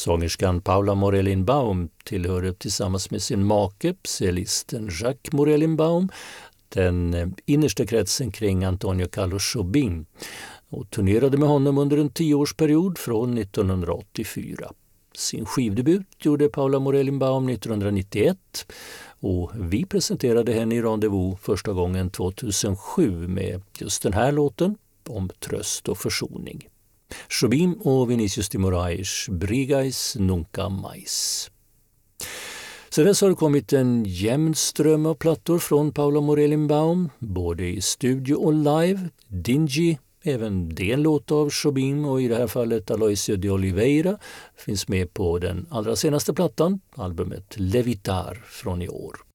Sångerskan Paula Morelli-Baum tillhörde tillsammans med sin make, cellisten Jacques Morelli-Baum, den innersta kretsen kring Antonio Carlos Jobim och turnerade med honom under en 10-årsperiod från 1984. Sin skivdebut gjorde Paula Morelli-Baum 1991 och vi presenterade henne i Rendezvous första gången 2007 med just den här låten om tröst och försoning. Jobim och Vinicius de Moraes, Brigais Nunca Mais. Sen dess har det kommit en jämn ström av plattor från Paula Morelli-Baum, både i studio och live. Dingy, även det en låt av Jobim och i det här fallet Aloysio de Oliveira, finns med på den allra senaste plattan, albumet Levitar från i år.